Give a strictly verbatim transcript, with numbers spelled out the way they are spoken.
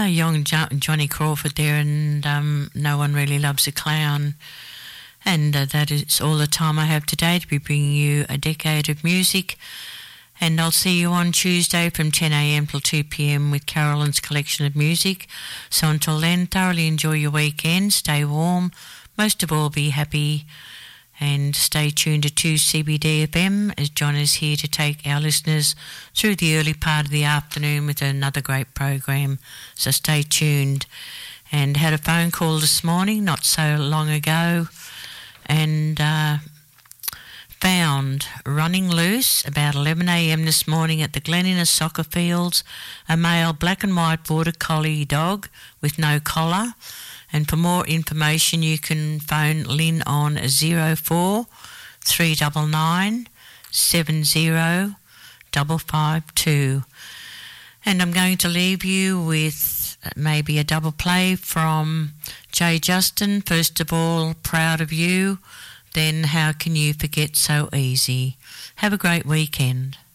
young jo- Johnny Crawford there, and um, No One Really Loves a Clown. And uh, that is all the time I have today to be bringing you a decade of music. And I'll see you on Tuesday from ten a.m. till two p.m. with Carolyn's collection of music. So until then, thoroughly enjoy your weekend, stay warm, most of all be happy, and stay tuned to two C B D F M as John is here to take our listeners through the early part of the afternoon with another great program. So stay tuned. And had a phone call this morning, not so long ago, and uh, found running loose about eleven a.m. this morning at the Glen Innes soccer fields a male black and white border collie dog with no collar. And for more information, you can phone Lynn on zero four three nine nine seven zero five five two. And I'm going to leave you with maybe a double play from Jay Justin. First of all, Proud of You. Then How Can You Forget So Easy. Have a great weekend.